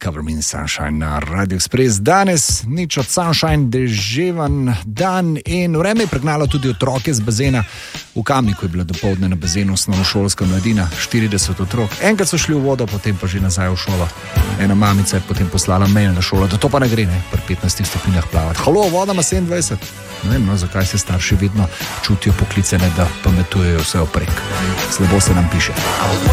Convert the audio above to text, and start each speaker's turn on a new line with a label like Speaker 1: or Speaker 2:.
Speaker 1: Cover Me in Sunshine na Radio Express. Danes nič od sunshine, deževen dan in vreme je pregnalo tudi otroke z bazena v Kamniku. Je bila dopoldne na bazenu osnovnošolska mladina, 40 otrok. Enkrat so šli v vodo, potem pa že nazaj v šolo. Ena mamica je potem poslala mail na šolo, da to pa ne gre, ne, pri 15 stopinjah plavati. Halo, voda ima 27. Ne vem, no, zakaj se starši vedno čutijo poklicane, da pametujejo vse oprek. Slabo se nam piše.